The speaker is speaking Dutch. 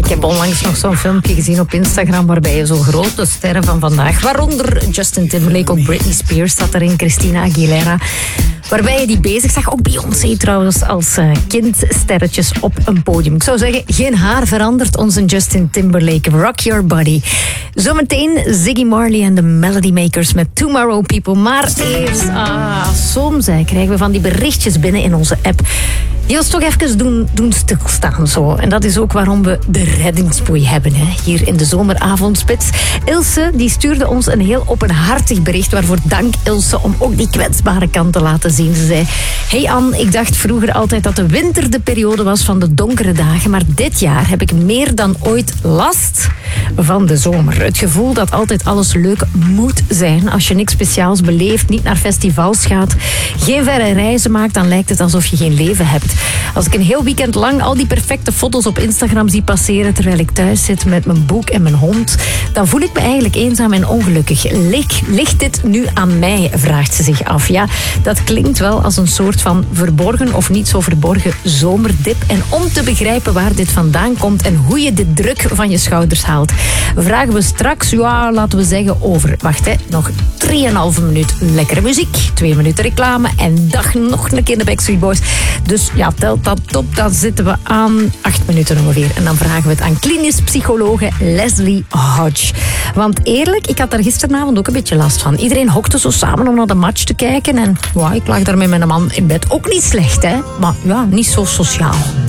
Ik heb onlangs nog zo'n filmpje gezien op Instagram waarbij je zo grote sterren van vandaag, waaronder Justin Timberlake, ook Britney Spears zat erin, Christina Aguilera, waarbij je die bezig zag. Ook Beyoncé trouwens als kindsterretjes op een podium. Ik zou zeggen, geen haar verandert onze Justin Timberlake. Rock your body. Zometeen Ziggy Marley en de Melody Makers met Tomorrow People. Maar eerst, soms krijgen we van die berichtjes binnen in onze app die ons toch even doen stilstaan. Zo. En dat is ook waarom we de reddingsboei hebben hier in de zomeravondspits. Ilse die stuurde ons een heel openhartig bericht, waarvoor dank Ilse om ook die kwetsbare kant te laten zien. Ze zei: hey Anne, ik dacht vroeger altijd dat de winter de periode was van de donkere dagen, maar dit jaar heb ik meer dan ooit last van de zomer. Het gevoel dat altijd alles leuk moet zijn. Als je niks speciaals beleeft, niet naar festivals gaat, geen verre reizen maakt, dan lijkt het alsof je geen leven hebt. Als ik een heel weekend lang al die perfecte foto's op Instagram zie passeren terwijl ik thuis zit met mijn boek en mijn hond, dan voel ik me eigenlijk eenzaam en ongelukkig. Ligt dit nu aan mij, vraagt ze zich af. Ja, dat klinkt wel als een soort van verborgen of niet zo verborgen zomerdip. En om te begrijpen waar dit vandaan komt en hoe je de druk van je schouders haalt, vragen we straks, laten we zeggen, over. Wacht, nog 3,5 minuut lekkere muziek, 2 minuten reclame en dag nog een keer de Backstreet Boys. Dus ja, telt dat op, dan zitten we aan 8 minuten ongeveer. En dan vragen we het aan klinisch psychologe Leslie Hodge. Want eerlijk, ik had daar gisteravond ook een beetje last van. Iedereen hokte zo samen om naar de match te kijken. En ik lag daar met mijn man in bed. Ook niet slecht, hè. Maar ja, niet zo sociaal.